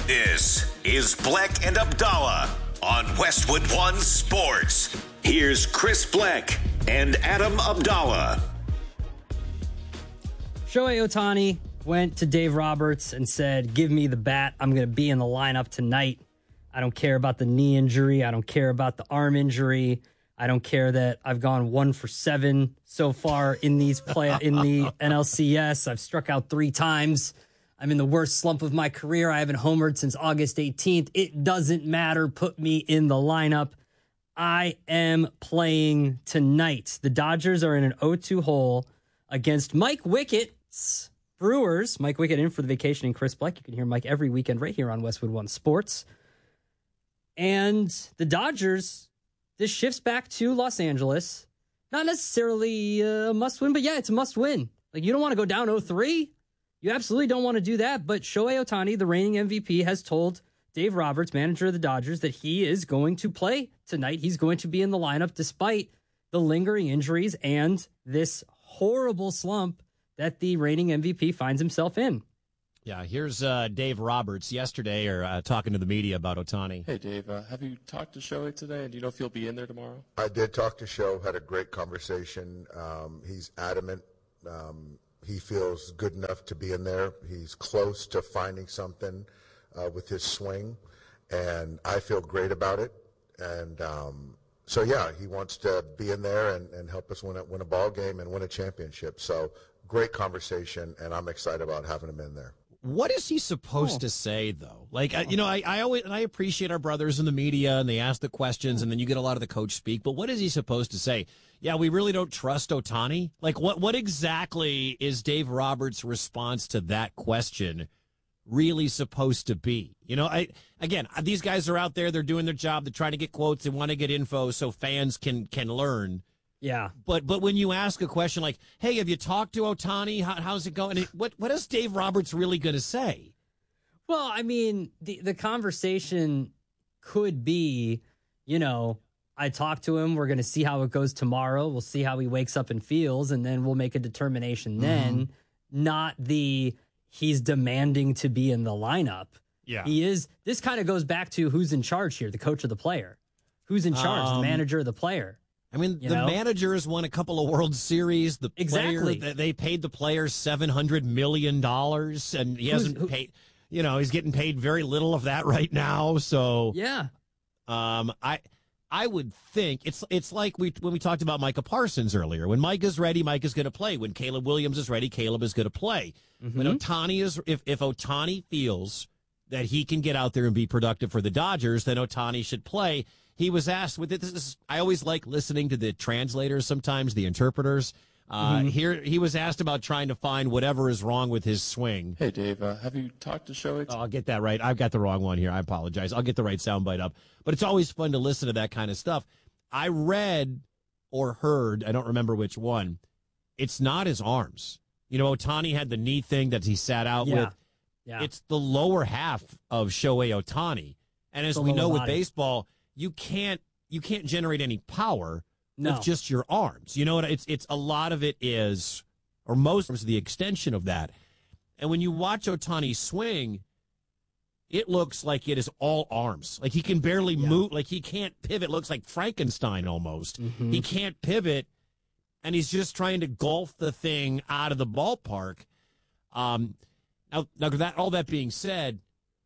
This is Bleck and Abdallah on Westwood One Sports. Here's Chris Bleck and Adam Abdallah. Shohei Ohtani went to Dave Roberts and said, give me the bat. I'm going to be in the lineup tonight. I don't care about the knee injury. I don't care about the arm injury. I don't care that I've gone 1 for 7 so far in the NLCS. I've struck out 3 times. I'm in the worst slump of my career. I haven't homered since August 18th. It doesn't matter. Put me in the lineup. I am playing tonight. The Dodgers are in an 0-2 hole against Mike Wickett's Brewers. Mike Wickett in for the vacationing Chris Bleck. You can hear Mike every weekend right here on Westwood One Sports. And the Dodgers, this shifts back to Los Angeles. Not necessarily a must win, but yeah, it's a must win. Like, you don't want to go down 0-3. You absolutely don't want to do that. But Shohei Ohtani, the reigning MVP, has told Dave Roberts, manager of the Dodgers, that he is going to play tonight. He's going to be in the lineup despite the lingering injuries and this horrible slump that the reigning MVP finds himself in. Yeah, here's Dave Roberts yesterday talking to the media about Ohtani. Hey, Dave, have you talked to Shohei today? And do you know if he'll be in there tomorrow? I did talk to Shohei, had a great conversation. He's adamant. He feels good enough to be in there. He's close to finding something with his swing, and I feel great about it. And so, yeah, he wants to be in there and help us win a ball game and win a championship. So great conversation, and I'm excited about having him in there. What is he supposed to say, though? Like, I always appreciate our brothers in the media, and they ask the questions, and then you get a lot of the coach speak. But what is he supposed to say? Yeah, we really don't trust Ohtani. Like, what exactly is Dave Roberts' response to that question really supposed to be? You know, these guys are out there, they're doing their job, they're trying to get quotes, they want to get info so fans can learn. Yeah. But when you ask a question like, hey, have you talked to Ohtani? How's it going? What is Dave Roberts really going to say? Well, I mean, the conversation could be, I talked to him. We're going to see how it goes tomorrow. We'll see how he wakes up and feels, and then we'll make a determination then. Not he's demanding to be in the lineup. Yeah. He is. This kind of goes back to who's in charge here, the coach or the player. Who's in charge, the manager or the player? I mean, the manager has won a couple of World Series. The exactly. player, they paid the player $700 million, and he hasn't paid. He's getting paid very little of that right now. So yeah, I would think it's like when we talked about Micah Parsons earlier. When Mike is ready, Mike is going to play. When Caleb Williams is ready, Caleb is going to play. When Ohtani if Ohtani feels that he can get out there and be productive for the Dodgers, then Ohtani should play. He was asked with this. I always like listening to the translators sometimes, the interpreters. Here he was asked about trying to find whatever is wrong with his swing. Hey, Dave, have you talked to Shohei? Oh, I'll get that right. I've got the wrong one here. I apologize. I'll get the right soundbite up. But it's always fun to listen to that kind of stuff. I read or heard, I don't remember which one, it's not his arms. Ohtani had the knee thing that he sat out with. Yeah. It's the lower half of Shohei Ohtani. And as we know with baseball, you can't generate any power with just your arms. You know what? It's a lot of it is, or most of the extension of that. And when you watch Ohtani swing, it looks like it is all arms. Like he can barely move. Like he can't pivot. Looks like Frankenstein almost. He can't pivot, and he's just trying to golf the thing out of the ballpark. Now all that being said,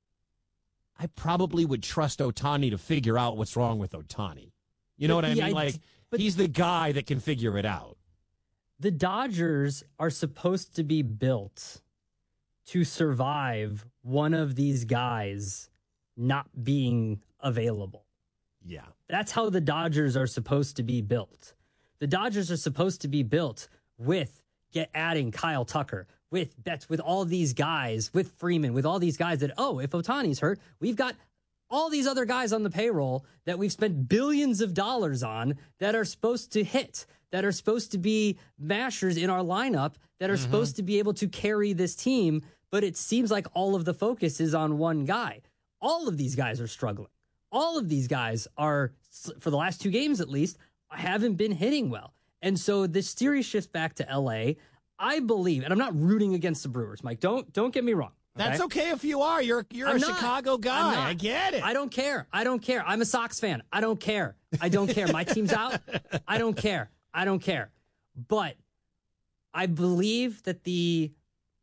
I probably would trust Ohtani to figure out what's wrong with Ohtani. You know what I mean? But he's the guy that can figure it out. The Dodgers are supposed to be built to survive one of these guys not being available. Yeah. That's how the Dodgers are supposed to be built. The Dodgers are supposed to be built with adding Kyle Tucker, with Betts, with all these guys, with Freeman, with all these guys that, if Ohtani's hurt, we've got all these other guys on the payroll that we've spent billions of dollars on that are supposed to hit, that are supposed to be mashers in our lineup, that are supposed to be able to carry this team. But it seems like all of the focus is on one guy. All of these guys are struggling. All of these guys are, for the last 2 games at least, haven't been hitting well. And so this series shifts back to LA. I believe, and I'm not rooting against the Brewers, Mike. Don't get me wrong. That's okay if you are. You're a Chicago guy. I get it. I don't care. I'm a Sox fan. I don't care. My team's out. I don't care. But I believe that the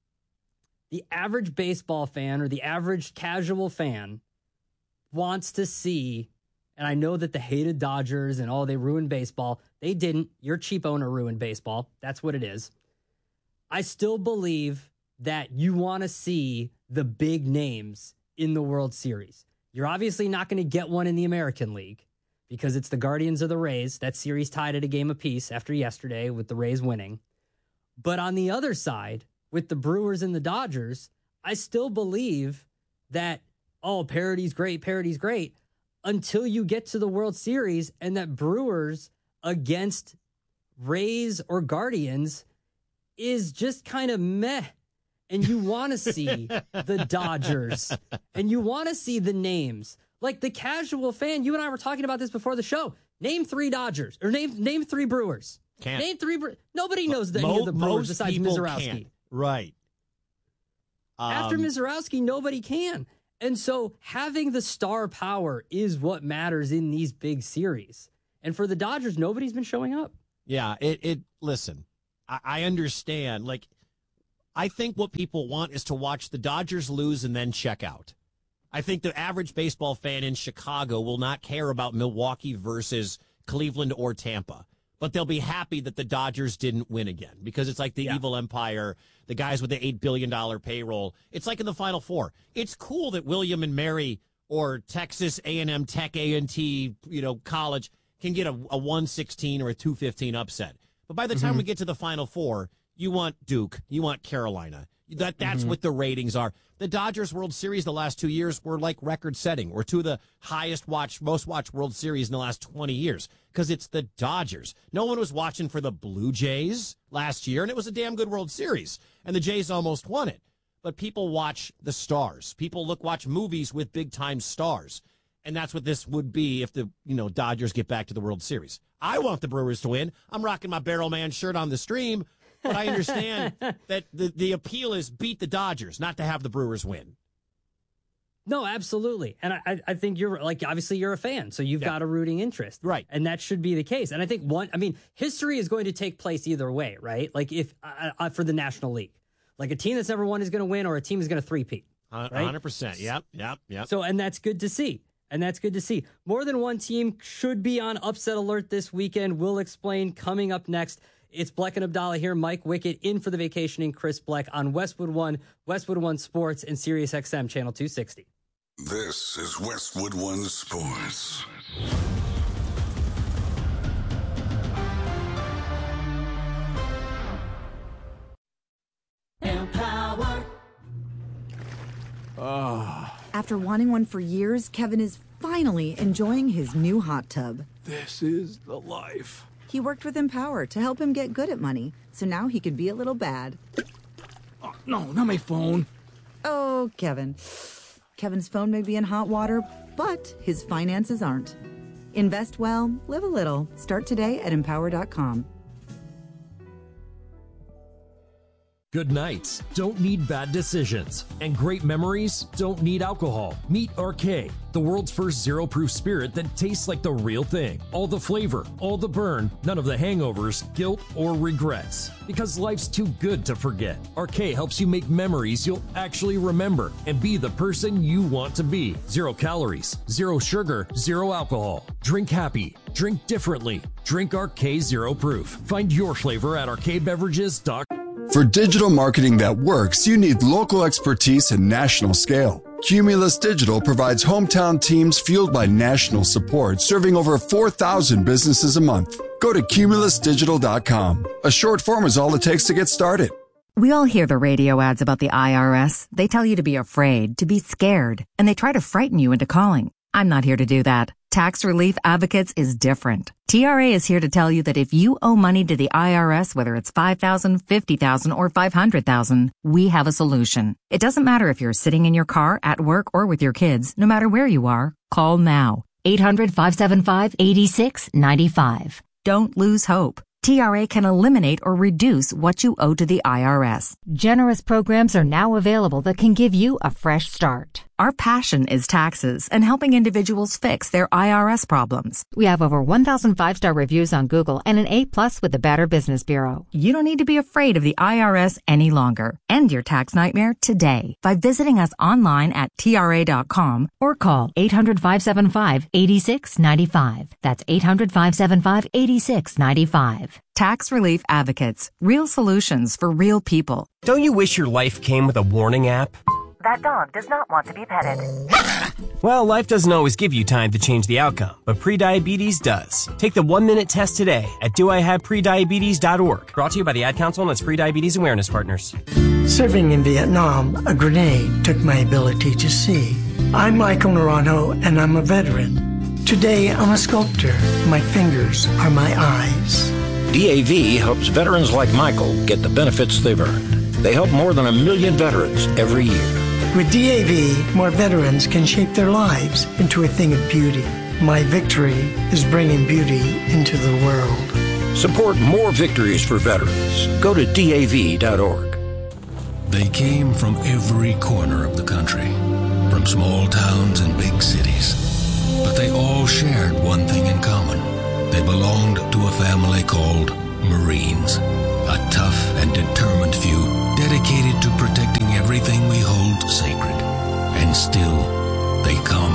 average baseball fan or the average casual fan wants to see, and I know that the hated Dodgers and they ruined baseball. They didn't. Your cheap owner ruined baseball. That's what it is. I still believe that you want to see the big names in the World Series. You're obviously not going to get one in the American League because it's the Guardians of the Rays. That series tied at a game apiece after yesterday with the Rays winning. But on the other side, with the Brewers and the Dodgers, I still believe that, parity's great, until you get to the World Series and that Brewers against Rays or Guardians is just kind of meh. And you want to see the Dodgers and you want to see the names. Like the casual fan, you and I were talking about this before the show. Name 3 Dodgers or name 3 Brewers. Can't. Name 3 Nobody knows any of the Brewers besides Mizorowski. Can't. Right. After Mizorowski, nobody can. And so having the star power is what matters in these big series. And for the Dodgers, nobody's been showing up. Yeah, listen, I understand. Like, I think what people want is to watch the Dodgers lose and then check out. I think the average baseball fan in Chicago will not care about Milwaukee versus Cleveland or Tampa, but they'll be happy that the Dodgers didn't win again because it's like the evil empire, the guys with the $8 billion payroll. It's like in the Final Four. It's cool that William and Mary or Texas A&M Tech A&T, college can get a 116 or a 215 upset. But by the time we get to the Final Four, you want Duke, you want Carolina. That's what the ratings are. The Dodgers World Series the last 2 years were like record-setting. We're 2 of the most watched World Series in the last 20 years because it's the Dodgers. No one was watching for the Blue Jays last year, and it was a damn good World Series, and the Jays almost won it. But people watch the stars. People watch movies with big-time stars, and that's what this would be if the Dodgers get back to the World Series. I want the Brewers to win. I'm rocking my Barrel Man shirt on the stream. But I understand that the appeal is beat the Dodgers, not to have the Brewers win. No, absolutely. And I think you're obviously you're a fan, so you've got a rooting interest. Right. And that should be the case. And I think history is going to take place either way, right? Like if for the National League, like a team that's never won is going to win or a team is going to three-peat. 100%. Yep. So, and that's good to see. More than one team should be on upset alert this weekend. We'll explain coming up next. It's Bleck and Abdallah here. Mike Wickett in for the vacationing Chris Bleck on Westwood One Sports, and Sirius XM Channel 260. This is Westwood One Sports. Empower. After wanting one for years, Kevin is finally enjoying his new hot tub. This is the life. He worked with Empower to help him get good at money, so now he could be a little bad. Oh, no, not my phone. Oh, Kevin. Kevin's phone may be in hot water, but his finances aren't. Invest well, live a little. Start today at Empower.com. Good nights don't need bad decisions, and great memories don't need alcohol. Meet RK, the world's first zero-proof spirit that tastes like the real thing. All the flavor, all the burn, none of the hangovers, guilt, or regrets. Because life's too good to forget. RK helps you make memories you'll actually remember and be the person you want to be. 0 calories, 0 sugar, 0 alcohol. Drink happy. Drink differently. Drink RK Zero Proof. Find your flavor at rkbeverages.com. For digital marketing that works, you need local expertise and national scale. Cumulus Digital provides hometown teams fueled by national support, serving over 4,000 businesses a month. Go to cumulusdigital.com. A short form is all it takes to get started. We all hear the radio ads about the IRS. They tell you to be afraid, to be scared, and they try to frighten you into calling. I'm not here to do that. Tax Relief Advocates is different. TRA is here to tell you that if you owe money to the IRS, whether it's $5,000, $50,000, or $500,000, we have a solution. It doesn't matter if you're sitting in your car, at work, or with your kids. No matter where you are, call now. 800-575-8695. Don't lose hope. TRA can eliminate or reduce what you owe to the IRS. Generous programs are now available that can give you a fresh start. Our passion is taxes and helping individuals fix their IRS problems. We have over 1,000 5-star reviews on Google and an A+ with the Better Business Bureau. You don't need to be afraid of the IRS any longer. End your tax nightmare today by visiting us online at TRA.com or call 800-575-8695. That's 800-575-8695. Tax Relief Advocates. Real solutions for real people. Don't you wish your life came with a warning app? That dog does not want to be petted. Well, life doesn't always give you time to change the outcome, but prediabetes does. Take the 1-minute test today at doihaveprediabetes.org. Brought to you by the Ad Council and its Prediabetes Awareness Partners. Serving in Vietnam, a grenade took my ability to see. I'm Michael Naranjo, and I'm a veteran. Today, I'm a sculptor. My fingers are my eyes. DAV helps veterans like Michael get the benefits they've earned. They help more than 1 million veterans every year. With DAV, more veterans can shape their lives into a thing of beauty. My victory is bringing beauty into the world. Support more victories for veterans. Go to DAV.org. They came from every corner of the country, from small towns and big cities. But they all shared one thing in common. They belonged to a family called Marines. A tough and determined few dedicated to protecting everything we hold sacred. And still, they come.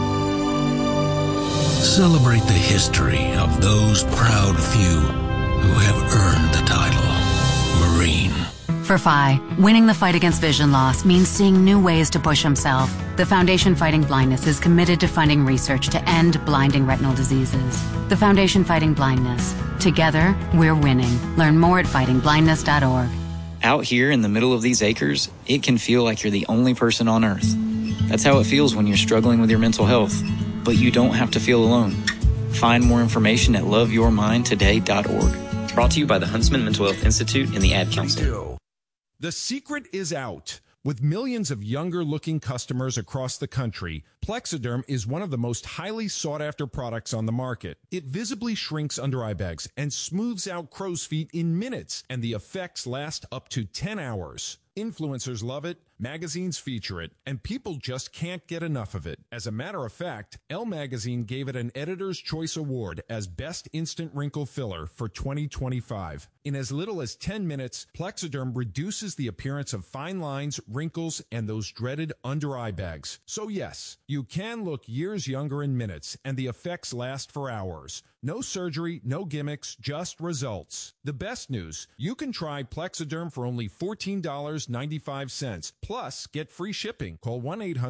Celebrate the history of those proud few who have earned the title Marine. For Phi, winning the fight against vision loss means seeing new ways to push himself. The Foundation Fighting Blindness is committed to funding research to end blinding retinal diseases. The Foundation Fighting Blindness. Together, we're winning. Learn more at fightingblindness.org. Out here in the middle of these acres, it can feel like you're the only person on Earth. That's how it feels when you're struggling with your mental health. But you don't have to feel alone. Find more information at loveyourmindtoday.org. Brought to you by the Huntsman Mental Health Institute and the Ad Council. The secret is out. With millions of younger-looking customers across the country, Plexiderm is one of the most highly sought-after products on the market. It visibly shrinks under eye bags and smooths out crow's feet in minutes, and the effects last up to 10 hours. Influencers love it, magazines feature it, and people just can't get enough of it. As a matter of fact, Elle Magazine gave it an Editor's Choice Award as Best Instant Wrinkle Filler for 2025. In as little as 10 minutes, Plexiderm reduces the appearance of fine lines, wrinkles, and those dreaded under-eye bags. So yes, you can look years younger in minutes, and the effects last for hours. No surgery, no gimmicks, just results. The best news, you can try Plexiderm for only $14.95. Plus, get free shipping. Call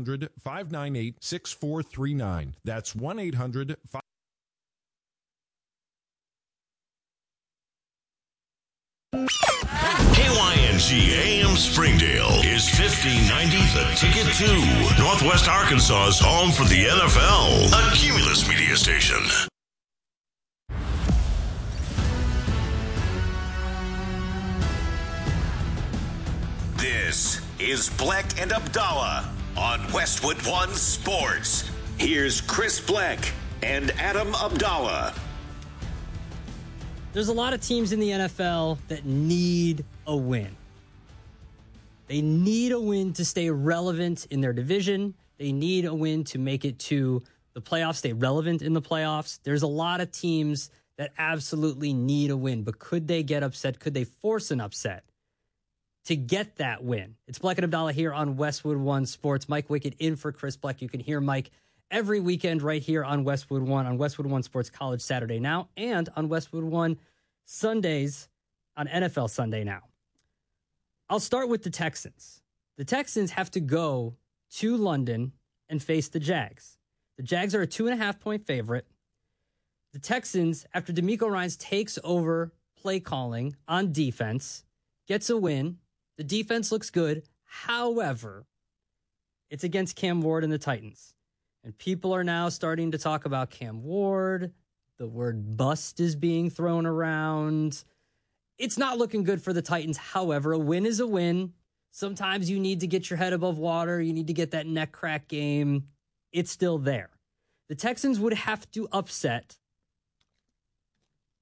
1-800-598-6439. That's 1-800-598-6439. KYNG AM Springdale is 1590 The Ticket to Northwest Arkansas's home for the NFL, a Cumulus media station. This is Black and Abdallah on Westwood One Sports. Here's Chris Black and Adam Abdallah. There's a lot of teams in the NFL that need a win. They need a win to stay relevant in their division. They need a win to make it to the playoffs, stay relevant in the playoffs. There's a lot of teams that absolutely need a win, but could they get upset? Could they force an upset to get that win? It's Black and Abdallah here on Westwood One Sports. Mike Wickett in for Chris Black. You can hear Mike every weekend right here on Westwood One, on Westwood One Sports College Saturday Now, and on Westwood One Sundays on NFL Sunday Now. I'll start with the Texans. The Texans have to go to London and face the Jags. The Jags are a 2.5-point favorite. The Texans, after DeMeco Ryans takes over play calling on defense, gets a win. The defense looks good. However, it's against Cam Ward and the Titans. And people are now starting to talk about Cam Ward. The word bust is being thrown around. It's not looking good for the Titans. However, a win is a win. Sometimes you need to get your head above water. You need to get that neck crack game. It's still there. The Texans would have to upset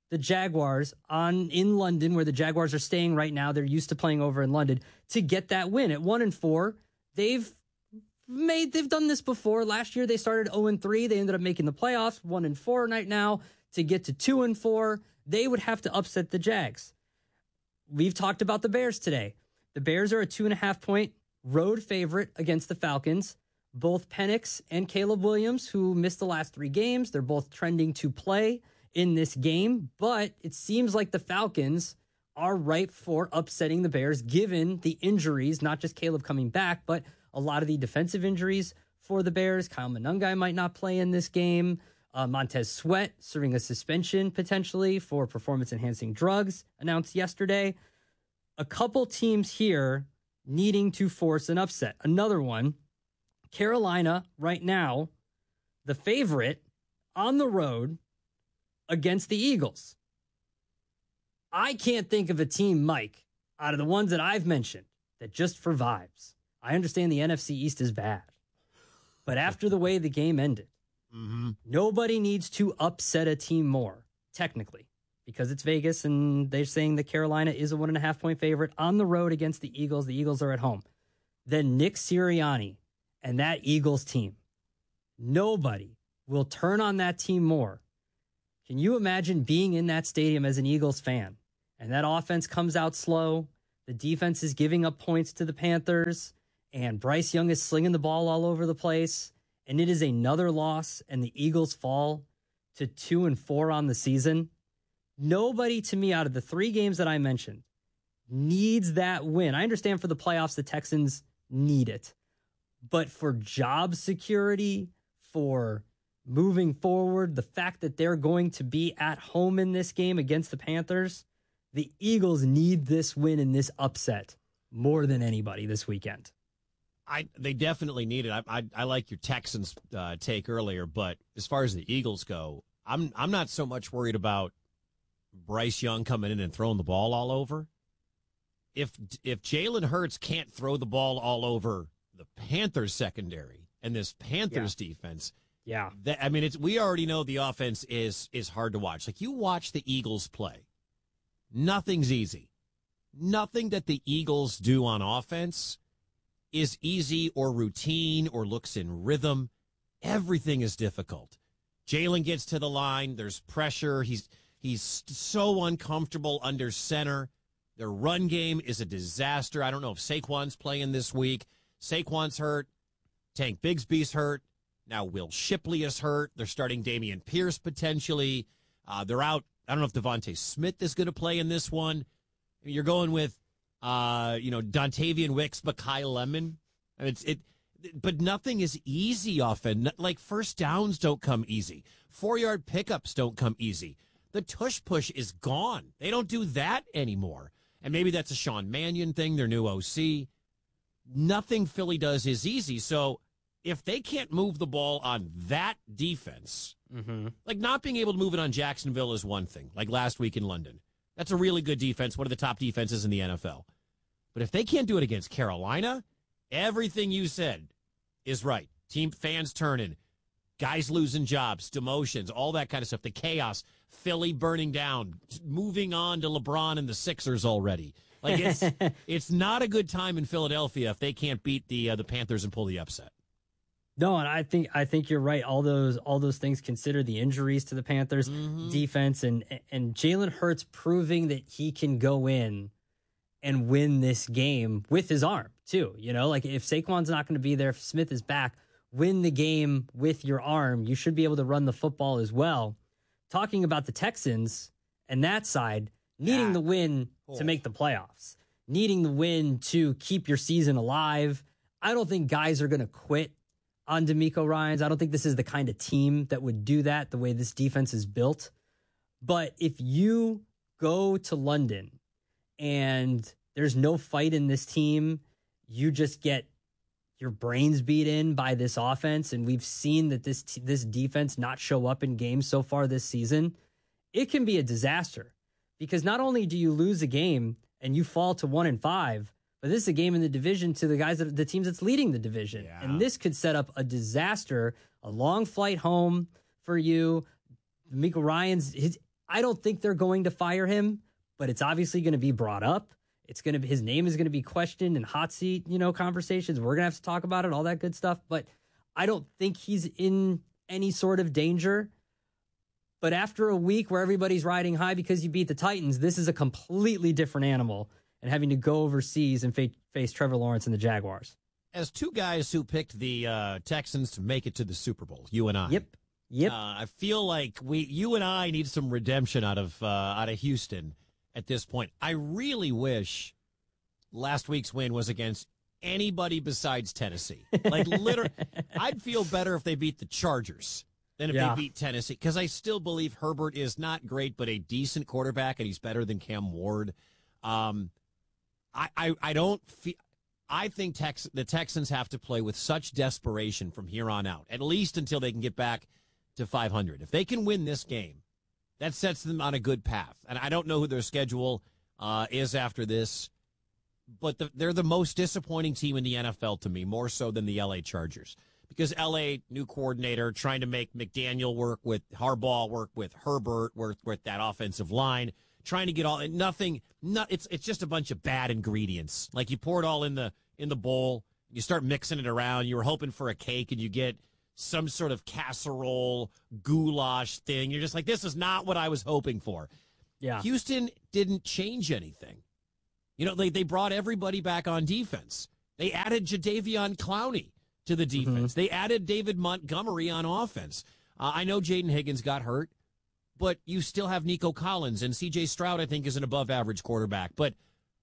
the Jaguars in London, where the Jaguars are staying right now. They're used to playing over in London to get that win at 1-4. They've done this before. Last year they started 0-3. They ended up making the playoffs 1-4 right now to get to 2-4. They would have to upset the Jags. We've talked about the Bears today. The Bears are a 2.5-point road favorite against the Falcons. Both Penix and Caleb Williams, who missed the last 3 games, they're both trending to play in this game, but it seems like the Falcons are ripe for upsetting the Bears given the injuries, not just Caleb coming back, but a lot of the defensive injuries for the Bears. Kyle Monangai might not play in this game. Montez Sweat serving a suspension potentially for performance-enhancing drugs announced yesterday. A couple teams here needing to force an upset. Another one, Carolina right now, the favorite on the road against the Eagles. I can't think of a team, Mike, out of the ones that I've mentioned that just for vibes. I understand the NFC East is bad, but after the way the game ended, nobody needs to upset a team more, technically, because it's Vegas and they're saying that Carolina is a 1.5-point favorite on the road against the Eagles. The Eagles are at home. Then Nick Sirianni and that Eagles team, nobody will turn on that team more. Can you imagine being in that stadium as an Eagles fan and that offense comes out slow, the defense is giving up points to the Panthers, and Bryce Young is slinging the ball all over the place, and it is another loss, and the Eagles fall to 2-4 on the season? Nobody to me out of the 3 games that I mentioned needs that win. I understand for the playoffs, the Texans need it. But for job security, for moving forward, the fact that they're going to be at home in this game against the Panthers, the Eagles need this win and this upset more than anybody this weekend. They definitely need it. I like your Texans take earlier, but as far as the Eagles go, I'm not so much worried about Bryce Young coming in and throwing the ball all over. If Jalen Hurts can't throw the ball all over the Panthers secondary and this Panthers defense, we already know the offense is hard to watch. Like, you watch the Eagles play, nothing's easy. Nothing that the Eagles do on offense is easy or routine or looks in rhythm. Everything is difficult. Jalen gets to the line. There's pressure. He's so uncomfortable under center. Their run game is a disaster. I don't know if Saquon's playing this week. Saquon's hurt. Tank Bigsby's hurt. Now Will Shipley is hurt. They're starting Dameon Pierce potentially. They're out. I don't know if Devontae Smith is going to play in this one. You're going with, Dontavian Wicks, Mekhi Lemon. But nothing is easy often. Like, first downs don't come easy. 4-yard pickups don't come easy. The tush push is gone. They don't do that anymore. And maybe that's a Sean Mannion thing, their new OC. Nothing Philly does is easy. So if they can't move the ball on that defense, like not being able to move it on Jacksonville is one thing, like last week in London. That's a really good defense, one of the top defenses in the NFL. But if they can't do it against Carolina, everything you said is right. Team fans turning, guys losing jobs, demotions, all that kind of stuff, the chaos, Philly burning down, moving on to LeBron and the Sixers already. Like, it's not a good time in Philadelphia if they can't beat the Panthers and pull the upset. No, and I think you're right. All those things consider the injuries to the Panthers defense and Jalen Hurts proving that he can go in and win this game with his arm too. You know, like if Saquon's not going to be there, if Smith is back, win the game with your arm. You should be able to run the football as well. Talking about the Texans and that side, needing the win to make the playoffs, needing the win to keep your season alive. I don't think guys are going to quit on DeMeco Ryans. I don't think this is the kind of team that would do that the way this defense is built. But if you go to London and there's no fight in this team, you just get your brains beat in by this offense. And we've seen that this defense not show up in games so far this season. It can be a disaster because not only do you lose a game and you fall to 1-5, but this is a game in the division to the teams that's leading the division. Yeah. And this could set up a disaster, a long flight home for you. DeMeco Ryans, I don't think they're going to fire him, but it's obviously going to be brought up. His name is going to be questioned in hot seat, conversations. We're going to have to talk about it, all that good stuff. But I don't think he's in any sort of danger. But after a week where everybody's riding high because you beat the Titans, this is a completely different animal, and having to go overseas and face Trevor Lawrence and the Jaguars. As two guys who picked the Texans to make it to the Super Bowl, you and I. Yep. I feel like you and I need some redemption out of Houston at this point. I really wish last week's win was against anybody besides Tennessee. Like, literally, I'd feel better if they beat the Chargers than if they beat Tennessee, because I still believe Herbert is not great, but a decent quarterback, and he's better than Cam Ward. I think the Texans have to play with such desperation from here on out, at least until they can get back to 500. If they can win this game, that sets them on a good path. And I don't know who their schedule is after this, but they're the most disappointing team in the NFL to me, more so than the L.A. Chargers. Because L.A., new coordinator, trying to make McDaniel work with Harbaugh, work with Herbert, work with that offensive line, trying to get all it's just a bunch of bad ingredients. Like, you pour it all in the bowl, you start mixing it around, you were hoping for a cake, and you get some sort of casserole goulash thing. You're just like, this is not what I was hoping for. Yeah. Houston didn't change anything. They brought everybody back on defense. They added Jadeveon Clowney to the defense. They added David Montgomery on offense. I know Jaden Higgins got hurt, but you still have Nico Collins, and C.J. Stroud, I think, is an above-average quarterback. But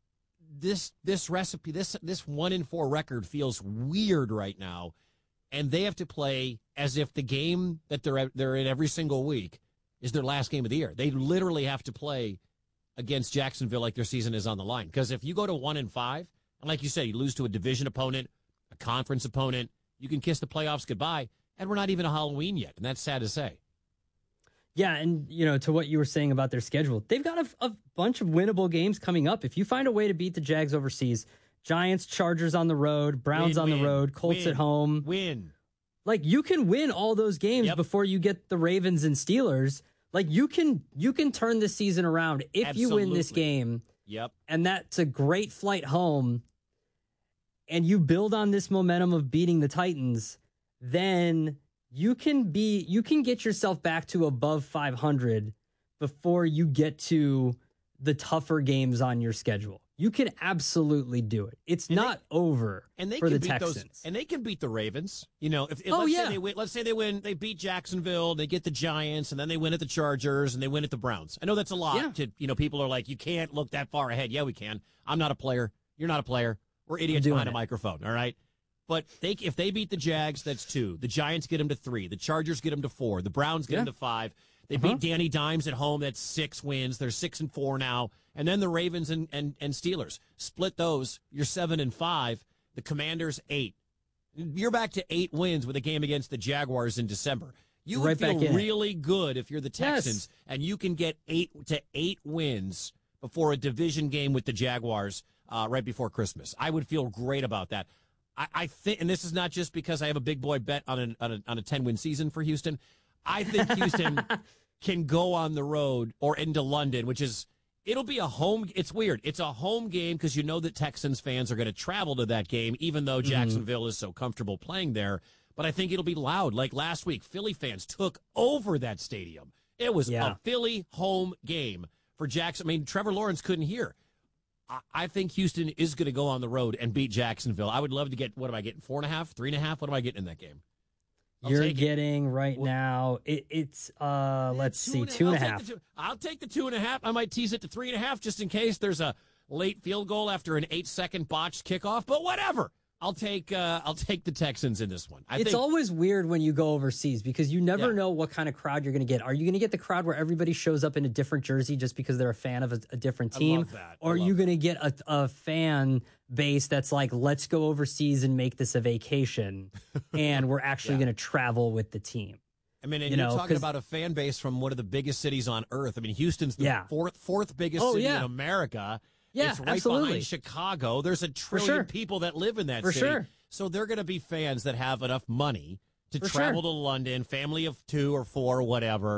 this recipe, this 1-4 record feels weird right now, and they have to play as if the game that they're in every single week is their last game of the year. They literally have to play against Jacksonville like their season is on the line. Because if you go to 1-5, and like you said, you lose to a division opponent, a conference opponent, you can kiss the playoffs goodbye, and we're not even a Halloween yet, and that's sad to say. Yeah, and, to what you were saying about their schedule, they've got a bunch of winnable games coming up. If you find a way to beat the Jags overseas, Giants, Chargers on the road, Browns on the road, Colts at home. Like, you can win all those games before you get the Ravens and Steelers. Like, you can turn this season around if you win this game. Yep. And that's a great flight home. And you build on this momentum of beating the Titans, then you can get yourself back to above 500 before you get to the tougher games on your schedule. You can absolutely do it. It's not over for the Texans. And they can beat the Ravens. Let's say they win, they beat Jacksonville, they get the Giants, and then they win at the Chargers, and they win at the Browns. I know that's a lot. People are like, you can't look that far ahead. Yeah, we can. I'm not a player. You're not a player. We're idiots behind a microphone, all right? But if they beat the Jags, that's 2. The Giants get them to 3. The Chargers get them to 4. The Browns get them to 5. They beat Danny Dimes at home. That's 6 wins. They're 6-4 now. And then the Ravens and Steelers. Split those. You're 7-5. The Commanders, 8. You're back to 8 wins with a game against the Jaguars in December. You would feel really good if you're the Texans and you can get 8 wins before a division game with the Jaguars right before Christmas. I would feel great about that. I think, and this is not just because I have a big boy bet on a 10-win season for Houston. I think Houston can go on the road or into London, it'll be a home. It's weird. It's a home game because that Texans fans are going to travel to that game, even though Jacksonville is so comfortable playing there. But I think it'll be loud. Like last week, Philly fans took over that stadium. It was a Philly home game for Jackson. I mean, Trevor Lawrence couldn't hear. I think Houston is going to go on the road and beat Jacksonville. I would love to get, what am I getting, 4.5, 3.5? What am I getting in that game? You're getting right now, it's, let's see, 2.5. I'll take the 2.5. I might tease it to 3.5 just in case there's a late field goal after an 8-second botched kickoff, but whatever. I'll take the Texans in this one. It's always weird when you go overseas because you never know what kind of crowd you're going to get. Are you going to get the crowd where everybody shows up in a different jersey just because they're a fan of a different team? I love that. Or are you going to get a fan base that's like, let's go overseas and make this a vacation, and we're actually going to travel with the team? I mean, and you're talking about a fan base from one of the biggest cities on earth. I mean, Houston's the fourth biggest city in America. Yeah, it's right absolutely. behind Chicago. There's a trillion people that live in that city. Sure. So they're going to be fans that have enough money to travel to London, family of 2 or 4, whatever.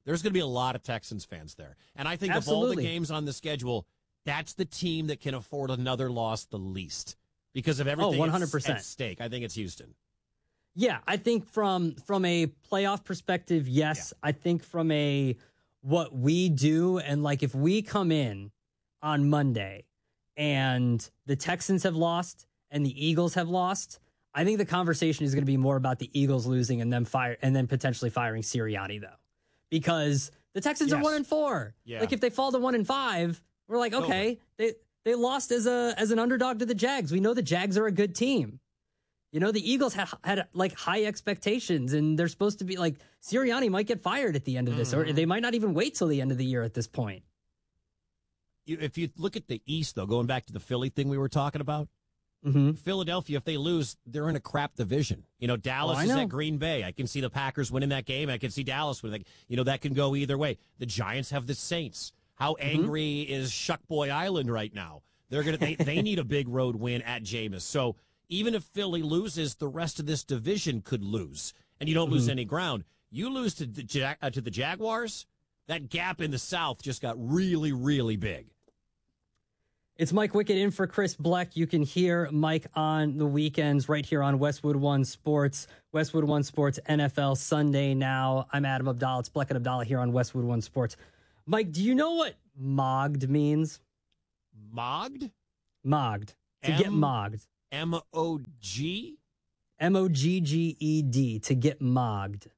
There's going to be a lot of Texans fans there. And I think of all the games on the schedule, that's the team that can afford another loss the least because of everything 100%. at stake. I think it's Houston. Yeah, I think from a playoff perspective, yes. Yeah. I think from a what we do, and like if we come in on Monday and the Texans have lost and the Eagles have lost, I think the conversation is going to be more about the Eagles losing and then potentially firing Sirianni, though, because the Texans are 1-4. Yeah. Like if they fall to 1-5, we're like, okay, they lost as an underdog to the Jags. We know the Jags are a good team. You know, the Eagles had like high expectations, and they're supposed to be like Sirianni might get fired at the end of this, or they might not even wait till the end of the year at this point. If you look at the East, though, going back to the Philly thing we were talking about, Philadelphia, if they lose, they're in a crap division. You know, Dallas is at Green Bay. I can see the Packers winning that game. I can see Dallas winning. You know, that can go either way. The Giants have the Saints. How angry is Shuckboy Island right now? They need a big road win at Jameis. So even if Philly loses, the rest of this division could lose, and you don't lose any ground. You lose to the Jaguars, that gap in the South just got really, really big. It's Mike Wickett in for Chris Bleck. You can hear Mike on the weekends right here on Westwood One Sports. Westwood One Sports NFL Sunday now. I'm Adam Abdallah. It's Bleck and Abdallah here on Westwood One Sports. Mike, do you know what mogged means? Mogged? Mogged. To get mogged. M-O-G? M-O-G-G-E-D. To get mogged.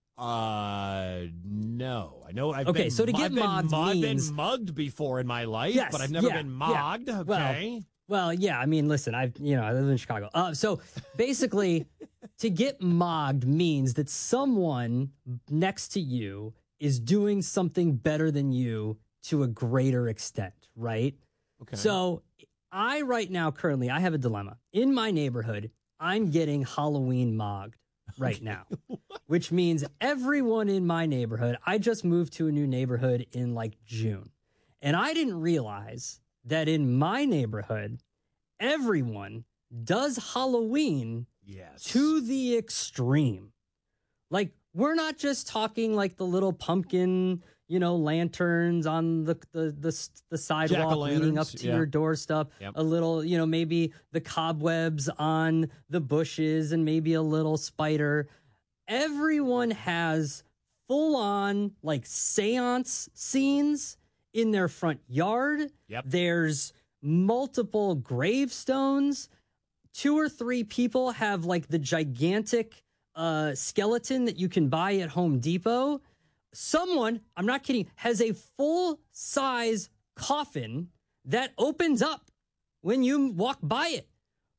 No. I know I've been mugged before in my life, but I've never been mogged. Yeah. Okay. Well, yeah. I mean, listen, I live in Chicago. So basically, to get mogged means that someone next to you is doing something better than you to a greater extent, right? Okay. So right now, currently, I have a dilemma. In my neighborhood, I'm getting Halloween mogged right now, which means everyone in my neighborhood, I just moved to a new neighborhood in like June. And I didn't realize that in my neighborhood, everyone does Halloween to the extreme. Like, we're not just talking like the little pumpkin, lanterns on the sidewalk leading up to your doorstep. Yep. A little, maybe the cobwebs on the bushes and maybe a little spider. Everyone has full on like seance scenes in their front yard. Yep. There's multiple gravestones. 2 or 3 people have like the gigantic skeleton that you can buy at Home Depot. Someone, I'm not kidding, has a full-size coffin that opens up when you walk by it.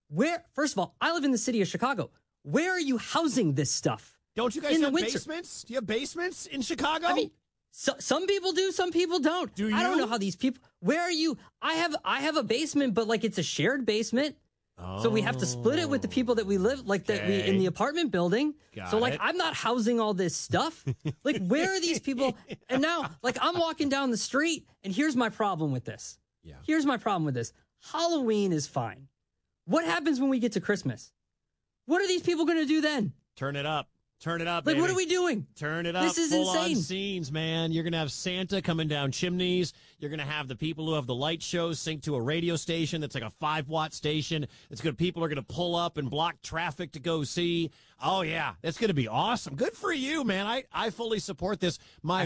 First of all, I live in the city of Chicago. Where are you housing this stuff? Don't you guys have basements? Do you have basements in Chicago? I mean, some people do, some people don't. Do you? I don't know how these people. Where are you? I have a basement, but like it's a shared basement. Oh. So we have to split it with the people that we live, in the apartment building. I'm not housing all this stuff. Like, where are these people? And now, like, I'm walking down the street, and here's my problem with this. Yeah. Here's my problem with this. Halloween is fine. What happens when we get to Christmas? What are these people going to do then? Turn it up. Turn it up, like, baby. what are we doing? Turn it up. This is Full-on insane. scenes, man. You're going to have Santa coming down chimneys. You're going to have the people who have the light shows sync to a radio station that's like a 5-watt station. It's good. People are going to pull up and block traffic to go see. Oh, yeah. That's going to be awesome. Good for you, man. I fully support this. My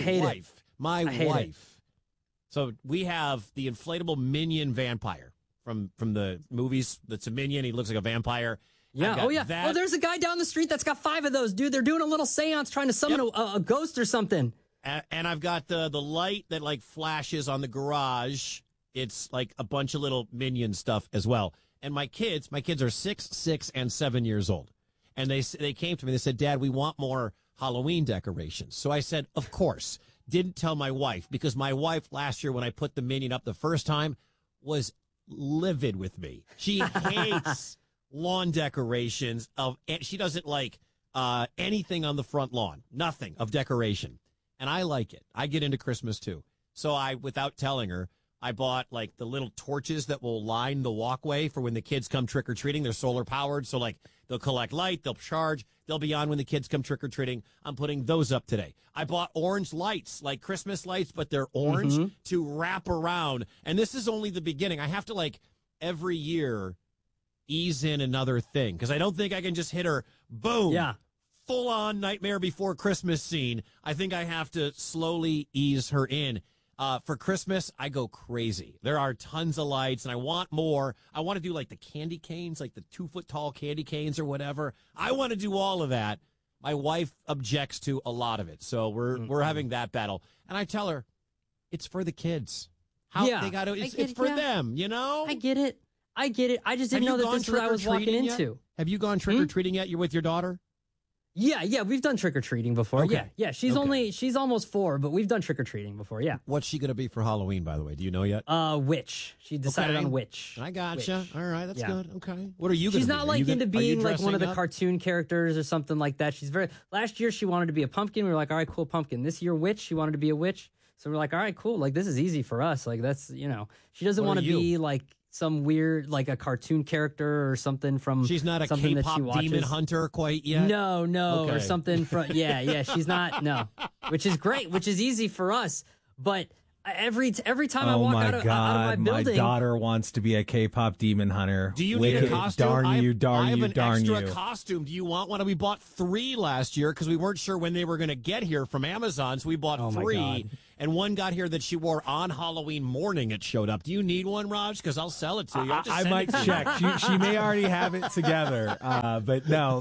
wife. So we have the inflatable minion vampire from the movies. That's a minion. He looks like a vampire. Yeah. Oh, yeah. Oh, there's a guy down the street that's got 5 of those, dude. They're doing a little seance trying to summon a ghost or something. And I've got the light that like flashes on the garage. It's like a bunch of little minion stuff as well. And my kids are 6, 6, and 7 years old. And they came to me. They said, Dad, we want more Halloween decorations. So I said, of course. Didn't tell my wife, because my wife last year when I put the minion up the first time was livid with me. She hates lawn decorations she doesn't like anything on the front lawn, nothing of decoration. And I like it. I get into Christmas too. So without telling her, I bought like the little torches that will line the walkway for when the kids come trick-or-treating. They're solar powered, so like they'll collect light, they'll charge, they'll be on when the kids come trick-or-treating. I'm putting those up today. I bought orange lights, like Christmas lights, but they're orange to wrap around. And this is only the beginning. I have to like every year ease in another thing because I don't think I can just hit her, boom, full-on Nightmare Before Christmas scene. I think I have to slowly ease her in. For Christmas, I go crazy. There are tons of lights, and I want more. I want to do like the candy canes, like the 2-foot-tall candy canes or whatever. I want to do all of that. My wife objects to a lot of it, so we're having that battle. And I tell her, it's for the kids. They got to. It's for them, you know. I get it. I just didn't know that this is what I was walking into. Have you gone trick or treating yet? You're with your daughter. Yeah, we've done trick-or-treating before. Okay. Yeah, she's almost 4, but we've done trick-or-treating before, yeah. What's she going to be for Halloween, by the way? Do you know yet? Witch. She decided on witch. I gotcha. All right, that's good. Okay. What are you going to be? She's not like into being like one of the cartoon characters or something like that. Last year she wanted to be a pumpkin. We were like, all right, cool, pumpkin. This year, witch. She wanted to be a witch. So we're like, all right, cool. Like, this is easy for us. Like, that's, she doesn't want to be like some weird, like a cartoon character or something from. She's not a K-pop demon hunter quite yet. No, okay. Or something from. Yeah. She's not. No, which is great, which is easy for us. But every time I walk out of my building, my daughter wants to be a K-pop demon hunter. Do you need a costume? Darn you! I have an extra costume. Do you want one? We bought 3 last year because we weren't sure when they were going to get here from Amazon, so we bought 3. And one got here that she wore on Halloween morning. It showed up. Do you need one, Raj? Because I'll sell it to you. I might check. She may already have it together. But no,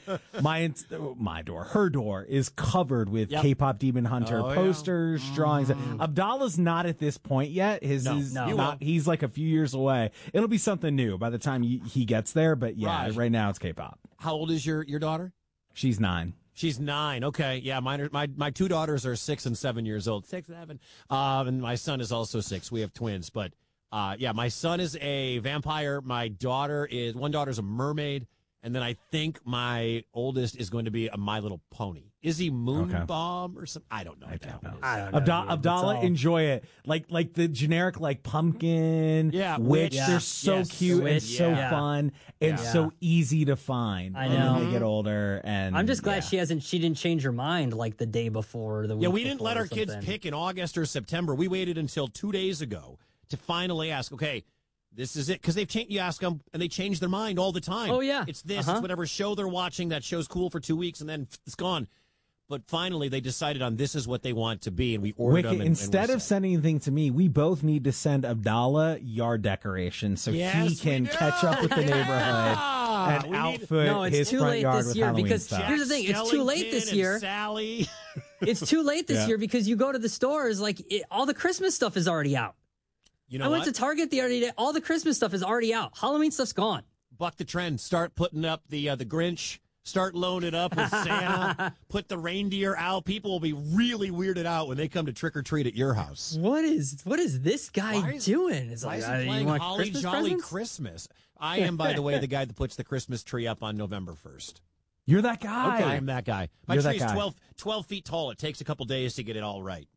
her door is covered with K-pop Demon Hunter posters, drawings. Abdallah's not at this point yet. He's like a few years away. It'll be something new by the time he gets there. But yeah, Raj, right now it's K-pop. How old is your daughter? She's 9. She's 9. Okay. Yeah. My 2 daughters are 6 and 7 years old. 6, 7. And my son is also 6. We have twins. But, my son is a vampire. One daughter's a mermaid. And then I think my oldest is going to be a My Little Pony. Is he Moonbomb or something? I don't know. I don't know. Abdallah, enjoy it. Like the generic pumpkin, witch. They're so cute and so fun and so easy to find. I know. And then they get older, and I'm just glad she didn't change her mind like the day before. The week we didn't let our kids pick in August or September. We waited until 2 days ago to finally ask. Okay. This is it, because you ask them, and they change their mind all the time. Oh, yeah. It's this, it's whatever show they're watching. That show's cool for 2 weeks, and then it's gone. But finally, they decided on this is what they want to be, and we ordered them. Instead of sending anything to me, we both need to send Abdallah yard decorations so he can catch up with the neighborhood and outfit his front yard with Halloween stuff. Here's the thing, it's too late this year. Sally. It's too late this year because you go to the stores, all the Christmas stuff is already out. I went to Target the other day. All the Christmas stuff is already out. Halloween stuff's gone. Buck the trend. Start putting up the Grinch. Start loading it up with Santa. Put the reindeer out. People will be really weirded out when they come to trick or treat at your house. What is this guy doing? Why is he playing Holly Jolly Christmas? I am, by the way, the guy that puts the Christmas tree up on November 1st. You're that guy. Okay, I am that guy. My tree is 12 feet tall. It takes a couple days to get it all right.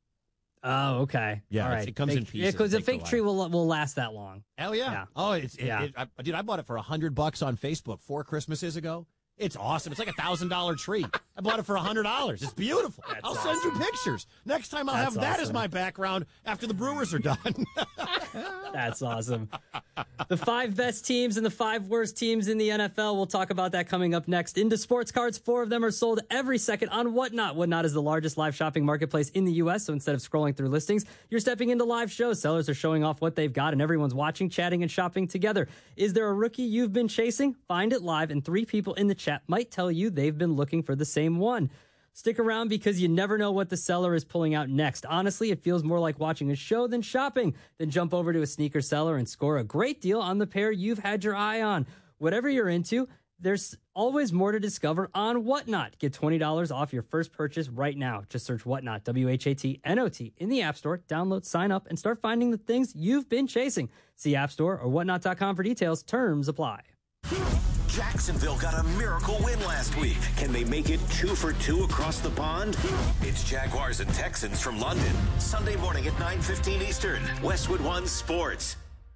Oh, okay. Yeah, all right. It comes in pieces. Yeah, because the fake tree will last that long. Hell yeah. Oh, dude, I bought it for $100 on Facebook 4 Christmases ago. It's awesome. It's like $1,000 tree. I bought it for $100. It's beautiful. I'll send you pictures. Next time I'll have that as my background after the Brewers are done. That's awesome. The 5 best teams and the 5 worst teams in the NFL. We'll talk about that coming up next. Into sports cards, 4 of them are sold every second on Whatnot. Whatnot is the largest live shopping marketplace in the U.S., so instead of scrolling through listings, you're stepping into live shows. Sellers are showing off what they've got, and everyone's watching, chatting, and shopping together. Is there a rookie you've been chasing? Find it live, and 3 people in the chat might tell you they've been looking for the same one. Stick around because you never know what the seller is pulling out next. Honestly, it feels more like watching a show than shopping. Then jump over to a sneaker seller and score a great deal on the pair you've had your eye on. Whatever you're into, there's always more to discover on Whatnot. Get $20 off your first purchase right now. Just search Whatnot, WHATNOT, in the App Store. Download, sign up, and start finding the things you've been chasing. See App Store or whatnot.com for details. Terms apply. Jacksonville got a miracle win last week. Can they make it 2 for 2 across the pond? It's Jaguars and Texans from London. Sunday morning at 9:15 Eastern. Westwood One Sports.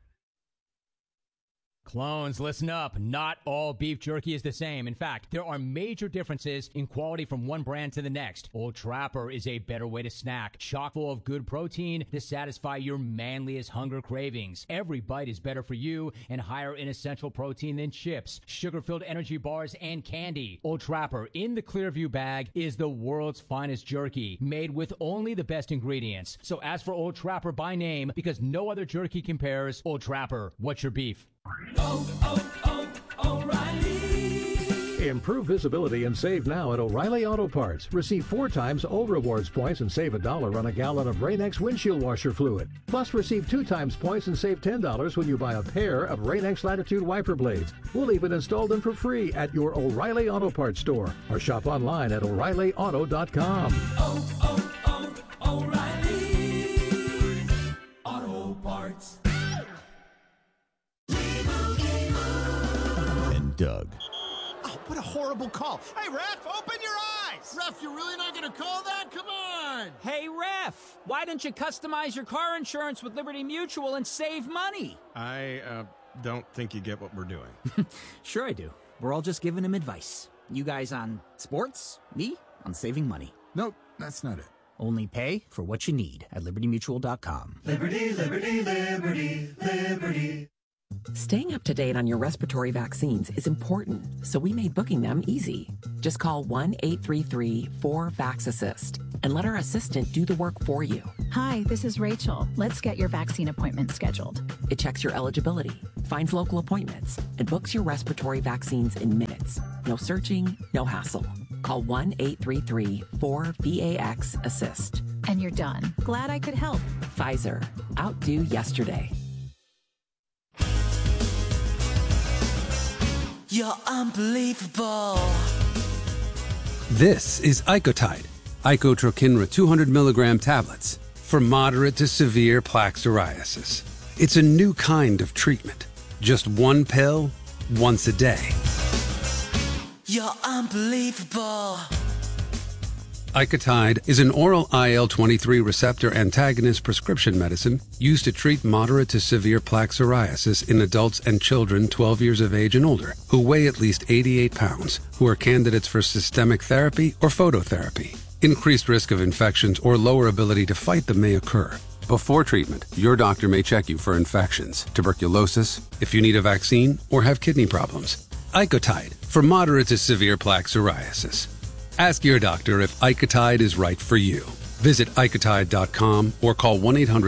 Clones, listen up. Not all beef jerky is the same. In fact, there are major differences in quality from one brand to the next. Old Trapper is a better way to snack, chock full of good protein to satisfy your manliest hunger cravings. Every bite is better for you and higher in essential protein than chips, sugar-filled energy bars, and candy. Old Trapper in the Clearview bag is the world's finest jerky, made with only the best ingredients. So ask for Old Trapper by name because no other jerky compares. Old Trapper, what's your beef? O'Reilly. Improve visibility and save now at O'Reilly Auto Parts. Receive 4 times O Rewards points and save $1 on a gallon of Rain-X windshield washer fluid. Plus, receive 2 times points and save $10 when you buy a pair of Rain-X Latitude wiper blades. We'll even install them for free at your O'Reilly Auto Parts store or shop online at O'ReillyAuto.com. O'Reilly Auto Parts. Doug. Oh, what a horrible call. Hey, ref, open your eyes. Ref, you're really not going to call that? Come on. Hey, ref, why don't you customize your car insurance with Liberty Mutual and save money? I don't think you get what we're doing. Sure I do. We're all just giving him advice. You guys on sports, me on saving money. Nope, that's not it. Only pay for what you need at libertymutual.com. Liberty, liberty, liberty, liberty. Staying up to date on your respiratory vaccines is important, so we made booking them easy. Just call 1-833-4VAX-ASSIST and let our assistant do the work for you. Hi, this is Rachel. Let's get your vaccine appointment scheduled. It checks your eligibility, finds local appointments, and books your respiratory vaccines in minutes. No searching, no hassle. Call 1-833-4VAX-ASSIST. And you're done. Glad I could help. Pfizer. Outdo yesterday. You're unbelievable. This is Icotide, Icotrokinra 200 milligram tablets for moderate to severe plaque psoriasis. It's a new kind of treatment. Just one pill, once a day. You're unbelievable. Icotide is an oral IL-23 receptor antagonist prescription medicine used to treat moderate to severe plaque psoriasis in adults and children 12 years of age and older who weigh at least 88 pounds, who are candidates for systemic therapy or phototherapy. Increased risk of infections or lower ability to fight them may occur. Before treatment, your doctor may check you for infections, tuberculosis, if you need a vaccine, or have kidney problems. Icotide for moderate to severe plaque psoriasis. Ask your doctor if Icotide is right for you. Visit Icotide.com or call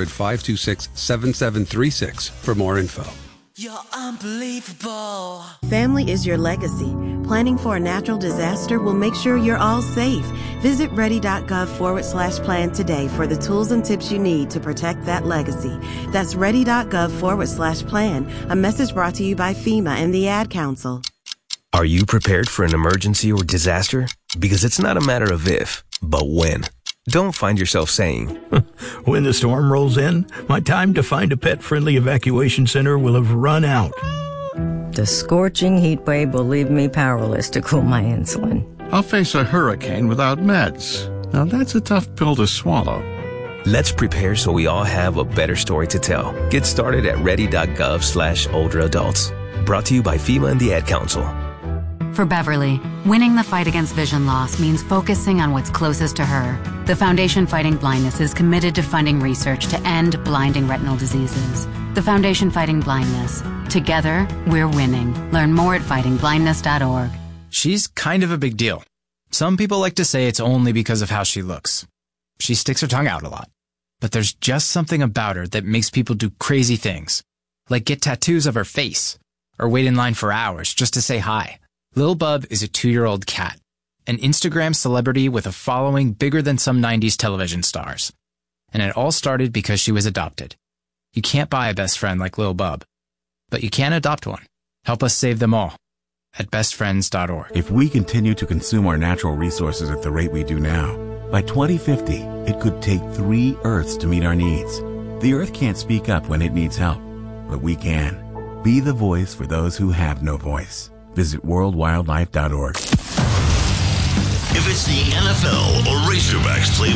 1-800-526-7736 for more info. You're unbelievable. Family is your legacy. Planning for a natural disaster will make sure you're all safe. Visit ready.gov/plan today for the tools and tips you need to protect that legacy. That's ready.gov/plan. A message brought to you by FEMA and the Ad Council. Are you prepared for an emergency or disaster? Because it's not a matter of if, but when. Don't find yourself saying, when the storm rolls in, my time to find a pet-friendly evacuation center will have run out. The scorching heat wave will leave me powerless to cool my insulin. I'll face a hurricane without meds. Now that's a tough pill to swallow. Let's prepare so we all have a better story to tell. Get started at ready.gov/older adults. Brought to you by FEMA and the Ad Council. For Beverly, winning the fight against vision loss means focusing on what's closest to her. The Foundation Fighting Blindness is committed to funding research to end blinding retinal diseases. The Foundation Fighting Blindness. Together, we're winning. Learn more at fightingblindness.org. She's kind of a big deal. Some people like to say it's only because of how she looks. She sticks her tongue out a lot. But there's just something about her that makes people do crazy things. Like get tattoos of her face. Or wait in line for hours just to say hi. Lil Bub is a 2-year-old cat, an Instagram celebrity with a following bigger than some 90s television stars. And it all started because she was adopted. You can't buy a best friend like Lil Bub, but you can adopt one. Help us save them all at bestfriends.org. If we continue to consume our natural resources at the rate we do now, by 2050, it could take 3 Earths to meet our needs. The Earth can't speak up when it needs help, but we can. Be the voice for those who have no voice. Visit worldwildlife.org. If it's the NFL or Razorbacks play